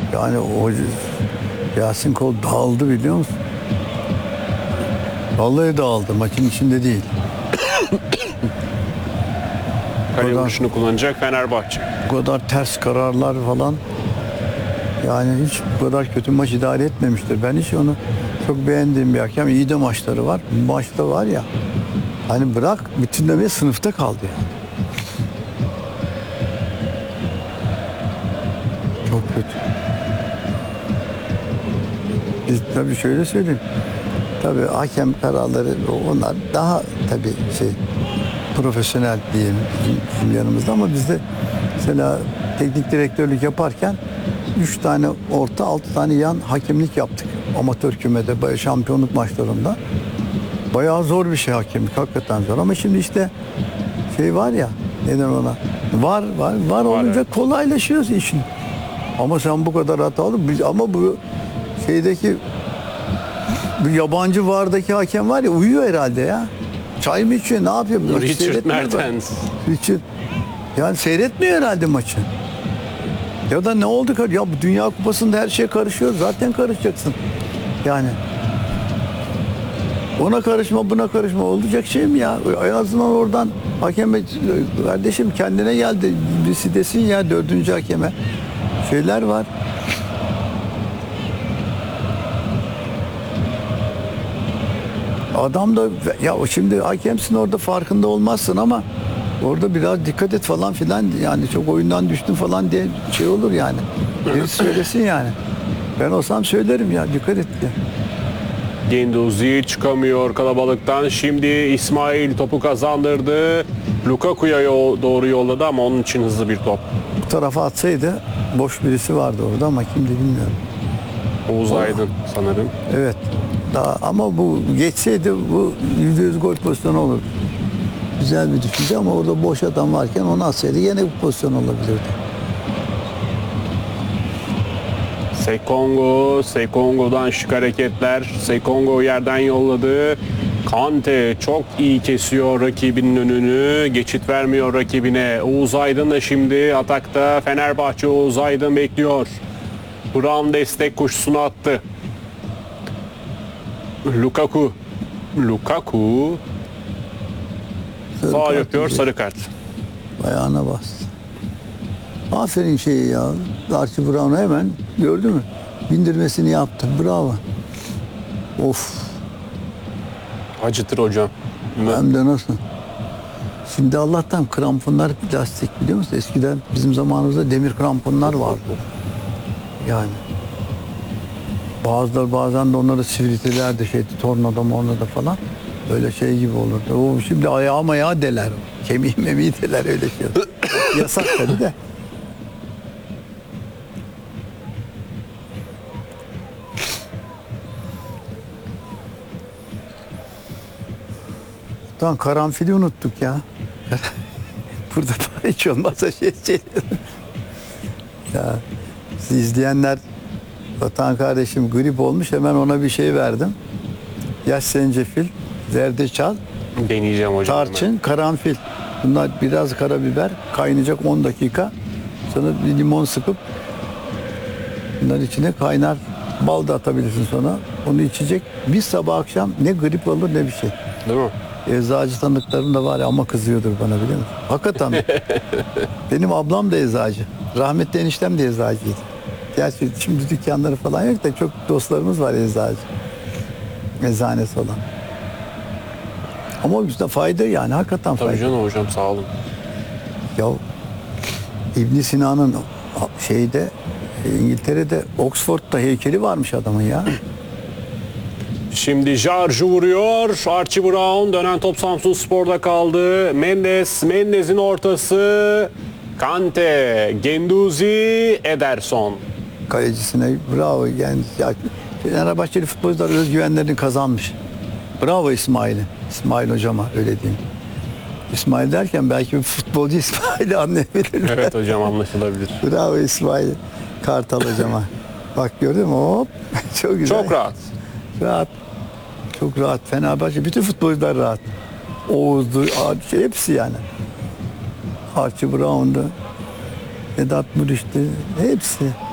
Yani o Yasin Kol dağıldı biliyor musun? Vallahi dağıldı. Maçın içinde değil. Kale vuruşunu kullanacak Fenerbahçe. Bu kadar ters kararlar falan. Yani hiç bu kadar kötü maç idare etmemiştir. Ben hiç onu çok beğendiğim bir hakem. İyi de maçları var. Bu maçta var ya. Hani bırak bütünlemeye sınıfta kaldı yani. Çok kötü. Tabii şöyle söyleyeyim. Tabii hakem kararları onlar daha tabii profesyonel diyelim bizim yanımızda ama bizde mesela teknik direktörlük yaparken 3 tane orta 6 tane yan hakemlik yaptık. Amatör kümede şampiyonluk maçlarında. Bayağı zor bir şey hakemlik. Hakikaten zor ama şimdi işte var ya neden ona var olunca evet. kolaylaşıyor işin. Ama sen bu kadar hatalı ama bu bu yabancı VAR'daki hakem var ya uyuyor herhalde ya. Çay mı içiyor ne yapıyor? Richard Mertens. Richard. Yani seyretmiyor herhalde maçı. Ya da ne oldu? Ya bu Dünya Kupası'nda her şey karışıyor. Zaten karışacaksın. Yani. Ona karışma buna karışma olacak şey mi ya? En azından oradan hakeme kardeşim kendine geldi. Birisi desin ya 4. hakeme. Şeyler var. Adam da ya şimdi hakemsin orada farkında olmazsın ama orada biraz dikkat et falan filan yani çok oyundan düştün falan diye şey olur yani. Birisi söylesin yani. Ben olsam söylerim ya dikkat et diye. Guendouzi çıkamıyor kalabalıktan. Şimdi İsmail topu kazandırdı. Lukaku'ya doğru yolladı ama onun için hızlı bir top. Bu tarafa atsaydı boş birisi vardı orada ama kimdi bilmiyorum. Oğuz Aydın sanırım. Evet. Ama bu geçseydi bu %100 gol pozisyonu olurdu. Güzel bir düşünce ama orada boş adam varken onu atsaydı yine bir pozisyon olabilirdi. Sekongo'dan şık hareketler. Sekongo yerden yolladı. Kante çok iyi kesiyor rakibinin önünü. Geçit vermiyor rakibine. Oğuz Aydın da şimdi atakta. Fenerbahçe Oğuz Aydın bekliyor. Brown destek koşusunu attı. Lukaku faul yapıyor, sarı kart. Ayağına bastı. Aferin ya. Archie Brown'u hemen gördü mü? Bindirmesini yaptı. Bravo. Of. Acıtır hocam. Hem de nasıl? Şimdi Allah'tan kramponlar plastik biliyor musun? Eskiden bizim zamanımızda demir kramponlar vardı. Yani. Bazıları bazen de onları sivriltirlerdi tornada falan. Böyle şey gibi olurdu. O şimdi ayağı deler. Kemiği deler öyle şey. Yasak tabii de. Tamam karanfili unuttuk ya. Burada hiç olmazsa ya siz izleyenler Vatan kardeşim grip olmuş hemen ona bir şey verdim. Yaş zencefil, zerdeçal, deneyeceğim hocam. tarçın, karanfil. Bunlar biraz karabiber kaynayacak 10 dakika. Sonra bir limon sıkıp bunların içine kaynar bal da atabilirsin sonra. Onu içecek. Bir sabah akşam ne grip olur ne bir şey. Değil mi? Eczacı tanıdıklarım da var ya ama kızıyordur bana biliyor musun? Hakikaten. Benim ablam da eczacı. Rahmetli eniştem de eczacıydı. Gerçi şimdi dükkanları falan yok da çok dostlarımız var eczacı. Eczanesi olan. Ama bizde fayda yani hakikaten fayda. Tabii canım hocam sağ olun. Ya İbn Sina'nın İngiltere'de Oxford'da heykeli varmış adamın ya. Şimdi Jarju vuruyor. Archie Brown dönen top Samsunspor'da kaldı. Mendes'in ortası. Kante, Guendouzi, Ederson. Kalecisine bravo yani. Fenerbahçeli futbolcular özgüvenlerini kazanmış. Bravo İsmail hocama öyle diyeyim. İsmail derken belki bir futbolcu İsmail'i anlayabilir. Evet hocam anlaşılabilir. Bravo İsmail Kartal hocama. Bak gördün mü hop. Çok güzel. Çok rahat. Rahat. Çok rahat. Fenerbahçe bütün futbolcular rahat. Oğuz'du, hepsi yani. Archie Brown'du. Vedat Muriç'ti. Hepsi.